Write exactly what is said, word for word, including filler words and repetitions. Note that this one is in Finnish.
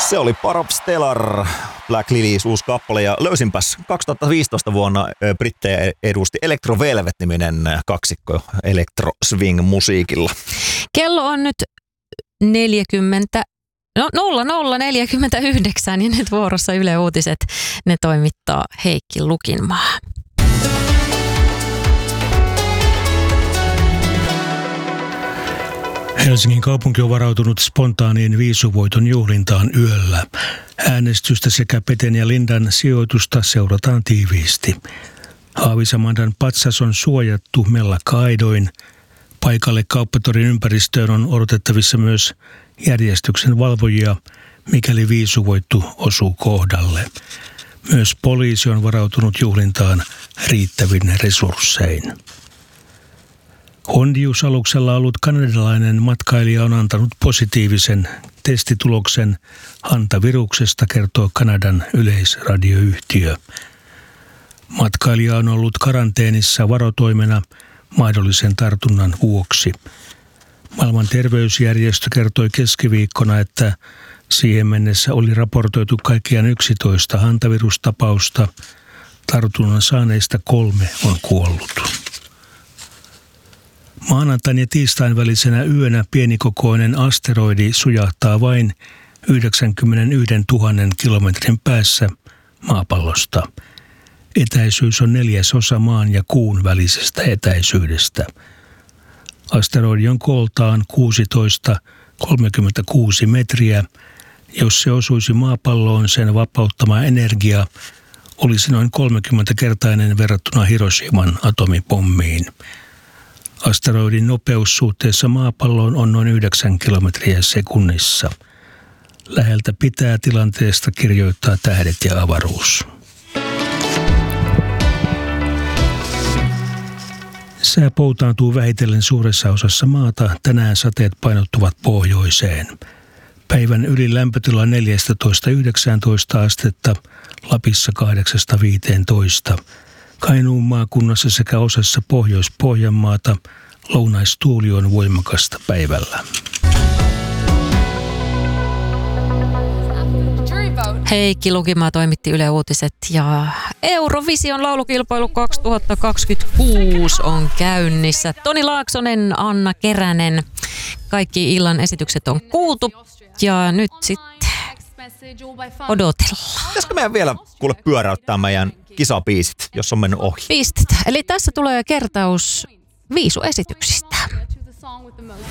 Se oli Parop Stellar, Black Lilies uusi kappale, ja löysinpäs kaksituhattaviisitoista vuonna brittejä edusti Electro Velvet-niminen kaksikko Electro Swing musiikilla. Kello on nyt neljäkymmentä, no nolla nolla neljäkymmentäyhdeksän ja nyt vuorossa Yle Uutiset. Ne toimittaa Heikki Lukinmaa. Helsingin kaupunki on varautunut spontaaniin viisuvoiton juhlintaan yöllä. Äänestystä sekä Peten ja Lindan sijoitusta seurataan tiiviisti. Haavisamandan patsas on suojattu mellakka-aidoin. Paikalle kauppatorin ympäristöön on odotettavissa myös järjestyksen valvojia, mikäli viisuvoittu osuu kohdalle. Myös poliisi on varautunut juhlintaan riittävin resurssein. Hondius-aluksella ollut kanadalainen matkailija on antanut positiivisen testituloksen hantaviruksesta, kertoo Kanadan yleisradioyhtiö. Matkailija on ollut karanteenissa varotoimena mahdollisen tartunnan vuoksi. Maailman terveysjärjestö kertoi keskiviikkona, että siihen mennessä oli raportoitu kaikkiaan yksitoista hantavirustapausta. Tartunnan saaneista kolme on kuollut. Maanantain ja tiistain välisenä yönä pienikokoinen asteroidi sujahtaa vain yhdeksänkymmentäyksituhatta kilometrin päässä maapallosta. Etäisyys on neljäsosa maan ja kuun välisestä etäisyydestä. Asteroidi on kooltaan kuusitoista pilkku kolmekymmentäkuusi metriä. Jos se osuisi maapalloon, sen vapauttama energia olisi noin kolmekymmentäkertainen verrattuna Hiroshiman atomipommiin. Asteroidin nopeus suhteessa maapalloon on noin yhdeksän kilometriä sekunnissa. Läheltä pitää tilanteesta kirjoittaa Tähdet ja avaruus. Sää poutaantuu vähitellen suuressa osassa maata. Tänään sateet painottuvat pohjoiseen. Päivän ylin lämpötila neljätoista yhdeksäntoista astetta, Lapissa kahdeksasta viiteentoista. Kainuun maakunnassa sekä osassa Pohjois-Pohjanmaata lounaistuuli on voimakasta päivällä. Heikki Lukinmaa toimitti Yle Uutiset ja Eurovision laulukilpailu kaksituhattakaksikymmentäkuusi on käynnissä. Toni Laaksonen, Anna Keränen, kaikki illan esitykset on kuultu ja nyt sitten odotellaan. Pitäisikö meidän vielä kuule pyöräyttää meidän kisabiisit, jos on mennyt ohi? Pistetään. Eli tässä tulee kertaus viisuesityksistä.